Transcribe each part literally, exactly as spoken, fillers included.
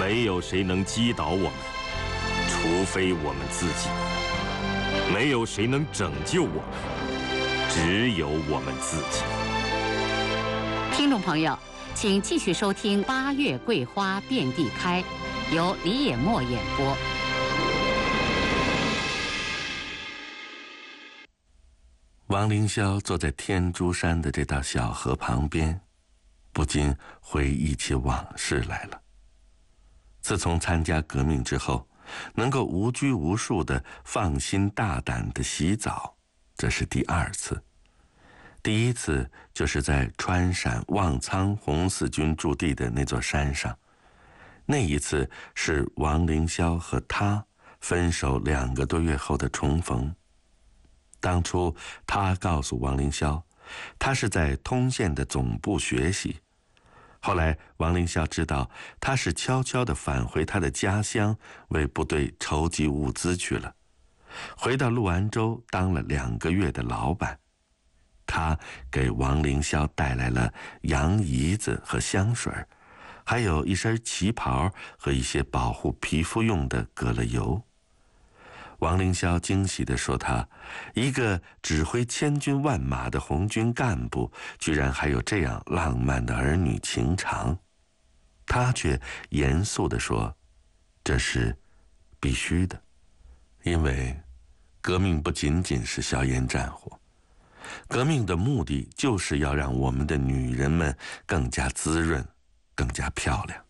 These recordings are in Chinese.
没有谁能击倒我们，除非我们自己；没有谁能拯救我们，只有我们自己。 听众朋友，请继续收听《八月桂花遍地开》，由李野墨演播。 王凌霄坐在天竺山的这道小河旁边，不禁回忆起往事来了。自从参加革命之后，能够无拘无束地放心大胆地洗澡，这是第二次。第一次就是在川陕望苍红四军驻地的那座山上，那一次是王凌霄和他分手两个多月后的重逢。当初他告诉王凌霄，他是在通县的总部学习。后来王凌霄知道他是悄悄地返回他的家乡，为部队筹集物资去了。回到陆安州当了两个月的老板。他给王凌霄带来了洋姨子和香水，还有一身旗袍和一些保护皮肤用的葛勒油。王凌霄惊喜地说，他一个指挥千军万马的红军干部，居然还有这样浪漫的儿女情长。他却严肃地说，这是必须的，因为革命不仅仅是硝烟战火，革命的目的就是要让我们的女人们更加滋润，更加漂亮。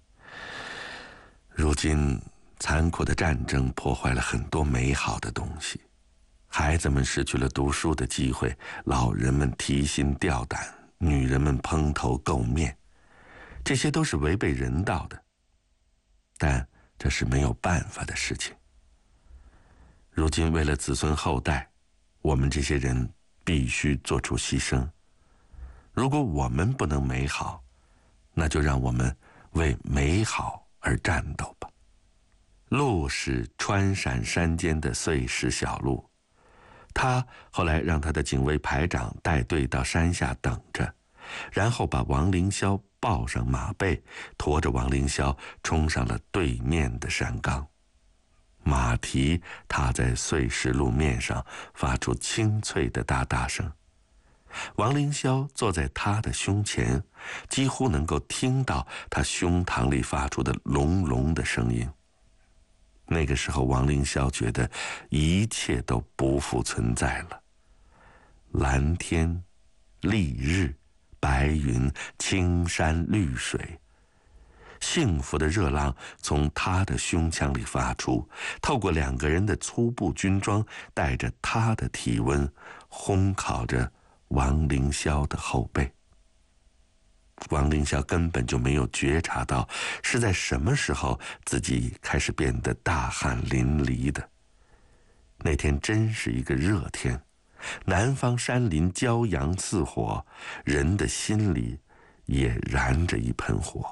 如今残酷的战争破坏了很多美好的东西，孩子们失去了读书的机会，老人们提心吊胆，女人们蓬头垢面，这些都是违背人道的，但这是没有办法的事情。如今为了子孙后代，我们这些人必须做出牺牲。如果我们不能美好，那就让我们为美好而战斗吧。路是川陕山间的碎石小路，他后来让他的警卫排长带队到山下等着，然后把王凌霄抱上马背，驮着王凌霄冲上了对面的山岗。马蹄踏在碎石路面上，发出清脆的哒哒声。王凌霄坐在他的胸前，几乎能够听到他胸膛里发出的隆隆的声音。那个时候王凌霄觉得一切都不复存在了，蓝天、丽日、白云、青山绿水，幸福的热浪从他的胸腔里发出，透过两个人的粗布军装，带着他的体温，烘烤着王凌霄的后背。王凌霄根本就没有觉察到是在什么时候自己开始变得大汗淋漓的。那天真是一个热天，南方山林骄阳似火，人的心里也燃着一盆火。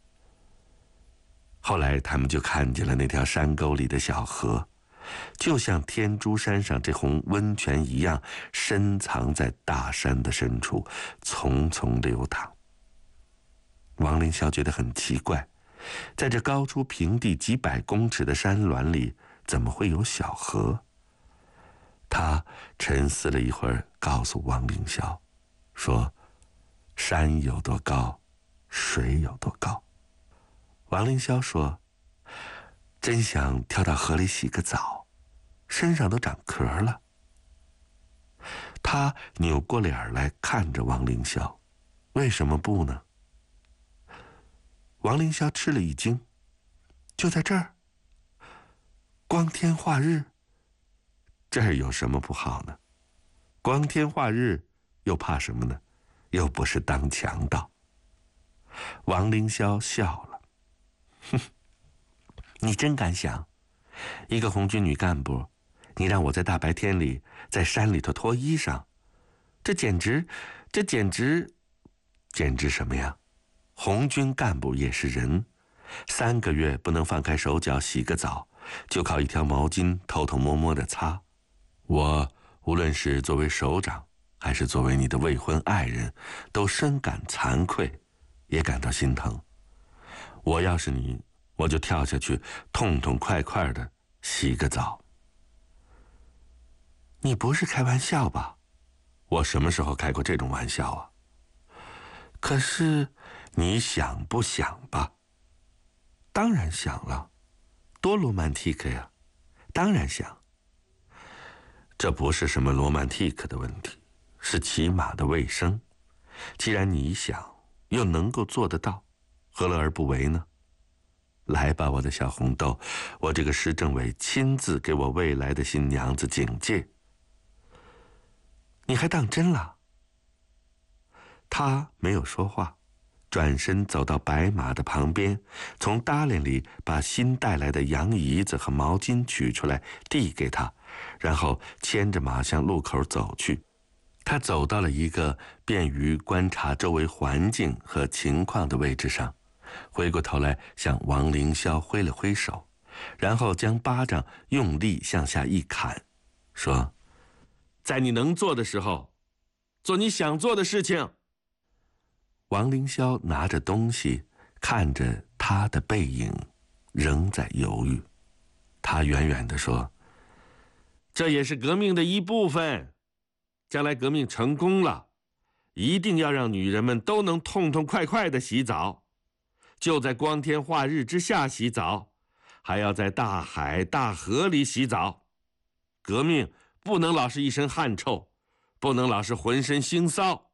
后来他们就看见了那条山沟里的小河，就像天竺山上这泓温泉一样，深藏在大山的深处，淙淙流淌。王凌霄觉得很奇怪，在这高出平地几百公尺的山峦里，怎么会有小河？他沉思了一会儿，告诉王凌霄说，山有多高，水有多高。王凌霄说，真想跳到河里洗个澡，身上都长壳了。他扭过脸来看着王凌霄，为什么不呢？王凌霄吃了一惊，就在这儿，光天化日，这儿有什么不好呢？光天化日又怕什么呢？又不是当强盗。王凌霄笑了，哼，你真敢想，一个红军女干部，你让我在大白天里在山里头脱衣裳，这简直这简直简直什么呀？红军干部也是人，三个月不能放开手脚洗个澡，就靠一条毛巾偷偷摸摸地擦。我无论是作为首长，还是作为你的未婚爱人，都深感惭愧，也感到心疼。我要是你， 我就跳下去，痛痛快快的洗个澡。你不是开玩笑吧？我什么时候开过这种玩笑啊？可是你想不想吧？当然想了，多罗曼蒂克呀！当然想。这不是什么罗曼蒂克的问题，是起码的卫生。既然你想，又能够做得到，何乐而不为呢？来吧，我的小红豆，我这个施政委亲自给我未来的新娘子警戒。你还当真了？他没有说话，转身走到白马的旁边，从搭链里把新带来的羊胰子和毛巾取出来，递给他，然后牵着马向路口走去。他走到了一个便于观察周围环境和情况的位置上，回过头来向王凌霄挥了挥手，然后将巴掌用力向下一砍，说：在你能做的时候，做你想做的事情。王凌霄拿着东西，看着他的背影，仍在犹豫。他远远地说：这也是革命的一部分，将来革命成功了，一定要让女人们都能痛痛快快地洗澡，就在光天化日之下洗澡，还要在大海大河里洗澡。革命不能老是一身汗臭，不能老是浑身腥臊。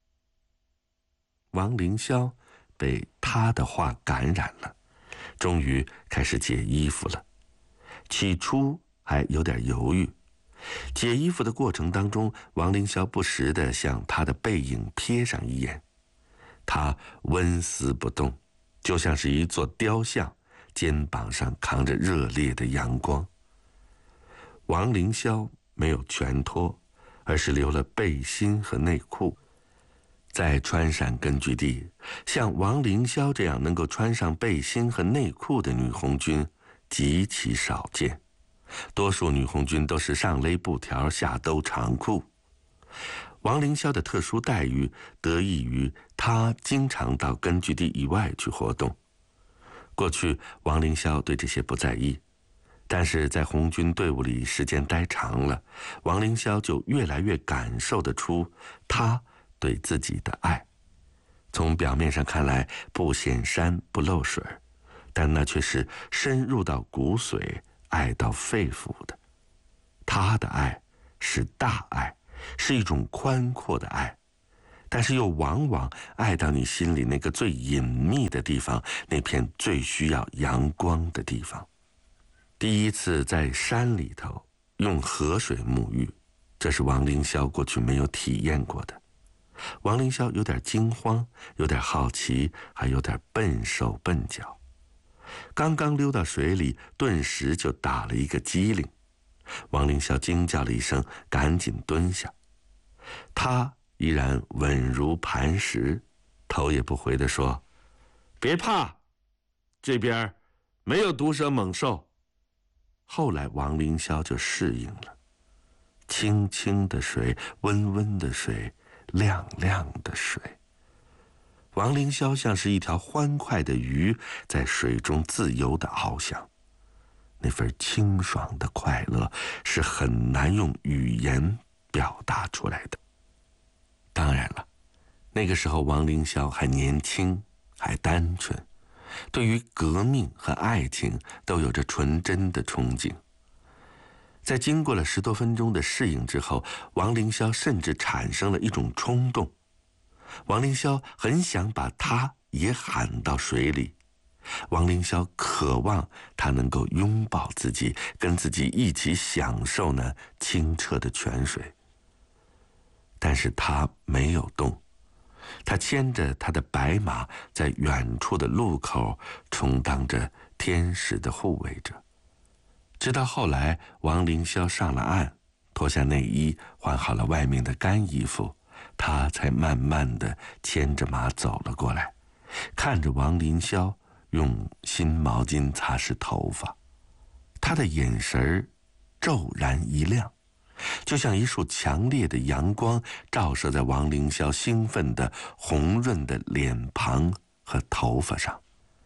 王凌霄被他的话感染了，终于开始解衣服了。起初还有点犹豫，解衣服的过程当中，王凌霄不时地向他的背影瞥上一眼，他纹丝不动，就像是一座雕像，肩膀上扛着热烈的阳光。王凌霄没有全脱，而是留了背心和内裤。在川陕根据地，像王凌霄这样能够穿上背心和内裤的女红军极其少见，多数女红军都是上勒布条，下兜长裤。王凌霄的特殊待遇得益于他经常到根据地以外去活动。过去王凌霄对这些不在意，但是在红军队伍里时间待长了，王凌霄就越来越感受得出他对自己的爱。从表面上看来不显山不漏水，但那却是深入到骨髓，爱到肺腑的。他的爱是大爱，是一种宽阔的爱，但是又往往爱到你心里那个最隐秘的地方，那片最需要阳光的地方。第一次在山里头用河水沐浴，这是王凌霄过去没有体验过的。王凌霄有点惊慌，有点好奇，还有点笨手笨脚。刚刚溜到水里，顿时就打了一个激灵。王凌霄惊叫了一声，赶紧蹲下。他依然稳如磐石，头也不回地说：别怕，这边没有毒蛇猛兽。后来王凌霄就适应了，清清的水，温温的水，亮亮的水。王凌霄像是一条欢快的鱼，在水中自由地翱翔。那份清爽的快乐是很难用语言表达出来的。当然了，那个时候王凌霄还年轻，还单纯，对于革命和爱情都有着纯真的憧憬。在经过了十多分钟的适应之后，王凌霄甚至产生了一种冲动。王凌霄很想把他也喊到水里，王凌霄渴望他能够拥抱自己，跟自己一起享受那清澈的泉水。但是他没有动，他牵着他的白马，在远处的路口充当着天使的护卫者。直到后来王凌霄上了岸，脱下内衣，换好了外面的干衣服，他才慢慢地牵着马走了过来，看着王凌霄用新毛巾擦拭头发。他的眼神骤然一亮，就像一束强烈的阳光照射在王凌霄兴奋的红润的脸庞和头发上。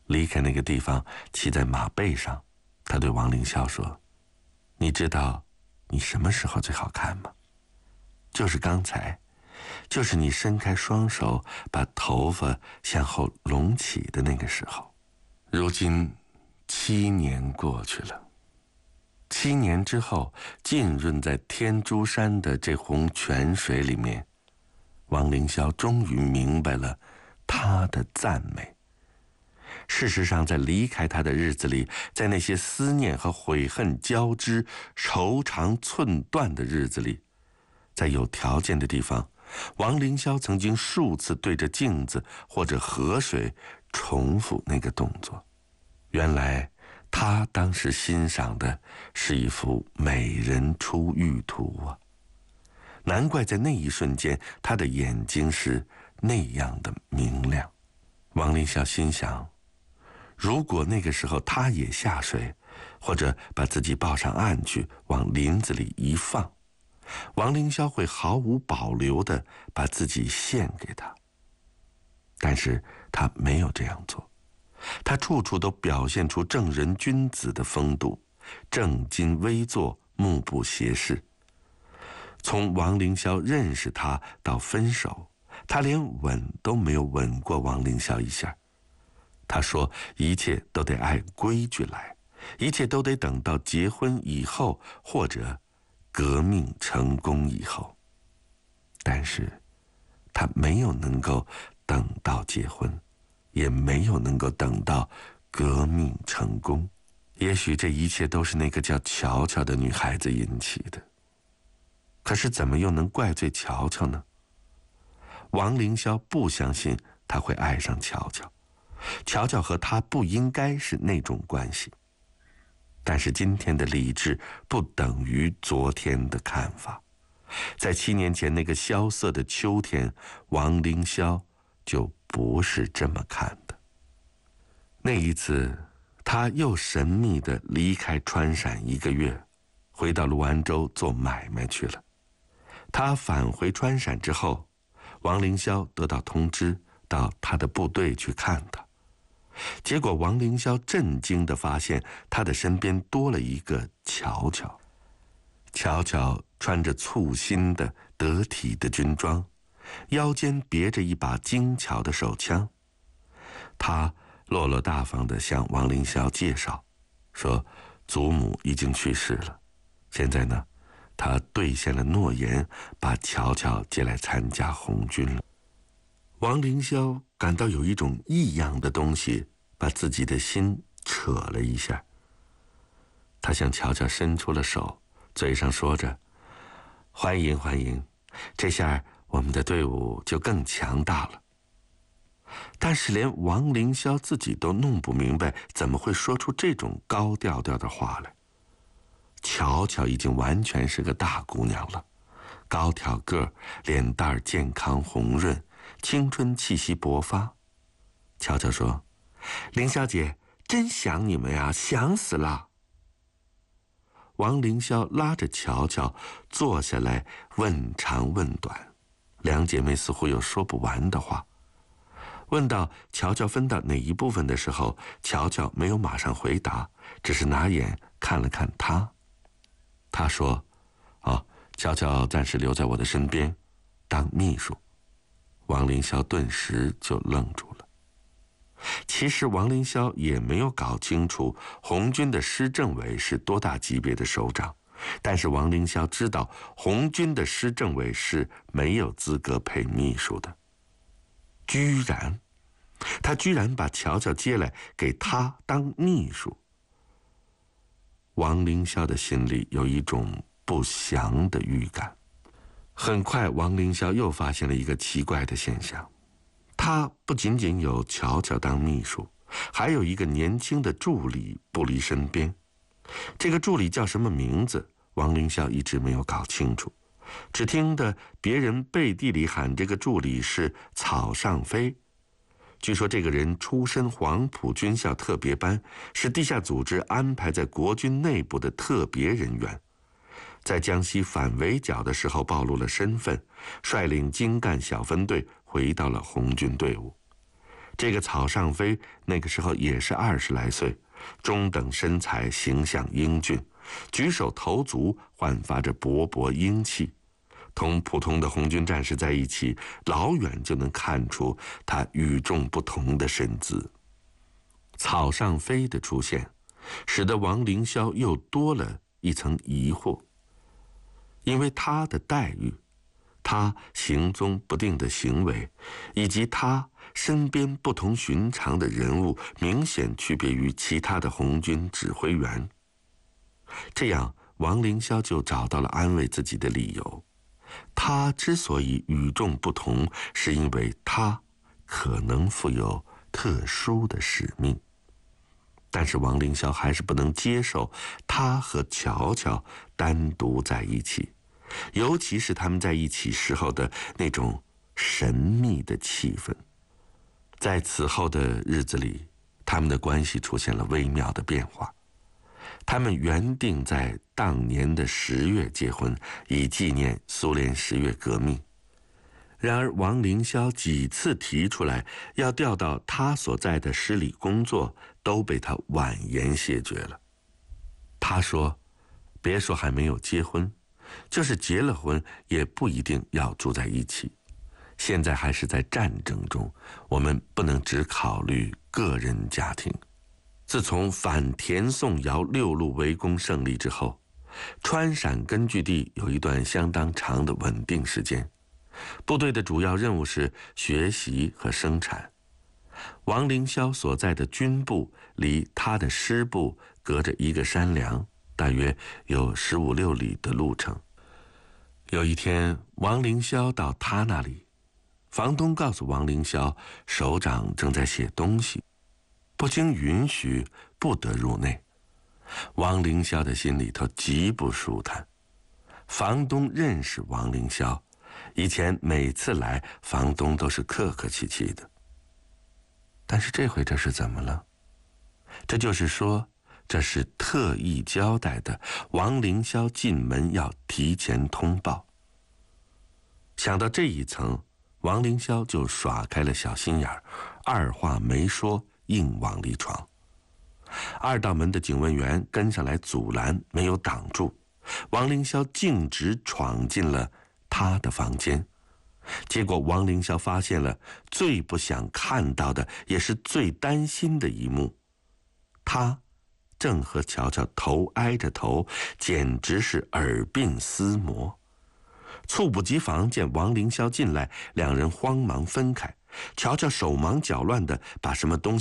离开那个地方，骑在马背上，他对王凌霄说：“你知道你什么时候最好看吗？就是刚才，就是你伸开双手，把头发向后隆起的那个时候。”如今七年过去了，七年之后，浸润在天竺山的这泓泉水里面，王凌霄终于明白了他的赞美。事实上，在离开他的日子里，在那些思念和悔恨交织、愁肠寸断的日子里，在有条件的地方，王凌霄曾经数次对着镜子或者河水重复那个动作。原来他当时欣赏的是一幅美人出浴图啊！难怪在那一瞬间，他的眼睛是那样的明亮。王凌霄心想，如果那个时候他也下水，或者把自己抱上岸去，往林子里一放，王凌霄会毫无保留地把自己献给他。但是他没有这样做，他处处都表现出正人君子的风度，正襟危坐，目不斜视。从王凌霄认识他到分手，他连吻都没有吻过王凌霄一下。他说一切都得按规矩来，一切都得等到结婚以后，或者革命成功以后。但是他没有能够等到结婚，也没有能够等到革命成功。也许这一切都是那个叫乔乔的女孩子引起的。可是怎么又能怪罪乔乔呢？王凌霄不相信他会爱上乔乔，乔乔和他不应该是那种关系。但是今天的理智不等于昨天的看法。在七年前那个萧瑟的秋天，王凌霄就不是这么看的。那一次，他又神秘地离开川陕一个月，回到潞安州做买卖去了。他返回川陕之后，王凌霄得到通知，到他的部队去看他。结果王凌霄震惊地发现，他的身边多了一个乔乔。乔乔穿着簇新的得体的军装，腰间别着一把精巧的手枪。他落落大方地向王凌霄介绍，说祖母已经去世了，现在呢，他兑现了诺言，把乔乔接来参加红军了。王凌霄感到有一种异样的东西把自己的心扯了一下。他向乔乔伸出了手，嘴上说着欢迎欢迎，这下我们的队伍就更强大了。但是连王凌霄自己都弄不明白，怎么会说出这种高调调的话来。乔乔已经完全是个大姑娘了，高挑个儿，脸蛋健康红润，青春气息勃发。乔乔说：“凌小姐，真想你们呀，想死了。”王凌霄拉着乔乔坐下来，问长问短，两姐妹似乎有说不完的话。问到乔乔分到哪一部分的时候，乔乔没有马上回答，只是拿眼看了看他。他说：“哦，乔乔暂时留在我的身边，当秘书。”王凌霄顿时就愣住了。其实王凌霄也没有搞清楚红军的师政委是多大级别的首长，但是王凌霄知道红军的师政委是没有资格配秘书的。居然，他居然把乔乔接来给他当秘书。王凌霄的心里有一种不祥的预感。很快，王凌霄又发现了一个奇怪的现象。他不仅仅有乔乔当秘书，还有一个年轻的助理不离身边。这个助理叫什么名字，王凌霄一直没有搞清楚，只听得别人背地里喊这个助理是草上飞。据说这个人出身黄埔军校特别班，是地下组织安排在国军内部的特别人员。在江西反围剿的时候暴露了身份，率领精干小分队回到了红军队伍。 这个草上飞那个时候也是二十来岁，中等身材，形象英俊，举手投足焕发着勃勃英气。同普通的红军战士在一起，老远就能看出他与众不同的身姿。草上飞的出现，使得王凌霄又多了一层疑惑，因为他的待遇，他行踪不定的行为，以及他身边不同寻常的人物，明显区别于其他的红军指挥员。这样，王凌霄就找到了安慰自己的理由。他之所以与众不同，是因为他可能负有特殊的使命。但是王凌霄还是不能接受他和乔乔单独在一起，尤其是他们在一起时候的那种神秘的气氛。在此后的日子里，他们的关系出现了微妙的变化。他们原定在当年的十月结婚，以纪念苏联十月革命。然而王凌霄几次提出来要调到他所在的师里工作，都被他婉言谢绝了。他说，别说还没有结婚，就是结了婚也不一定要住在一起。现在还是在战争中，我们不能只考虑个人家庭。自从反田宋尧六路围攻胜利之后，川陕根据地有一段相当长的稳定时间，部队的主要任务是学习和生产。王凌霄所在的军部离他的师部隔着一个山梁，大约有十五六里的路程。有一天，王凌霄到他那里，房东告诉王凌霄，首长正在写东西，不经允许不得入内。王凌霄的心里头极不舒坦。房东认识王凌霄，以前每次来，房东都是客客气气的。但是这回这是怎么了？这就是说，这是特意交代的，王凌霄进门要提前通报。想到这一层，王凌霄就耍开了小心眼儿，二话没说，硬往里闯。二道门的警卫员跟上来阻拦，没有挡住，王凌霄径直闯进了他的房间。结果王凌霄发现了最不想看到的，也是最担心的一幕，他正和乔乔头挨着头，简直是耳鬓厮磨。猝不及防，见王凌霄进来，两人慌忙分开。乔乔手忙脚乱地把什么东西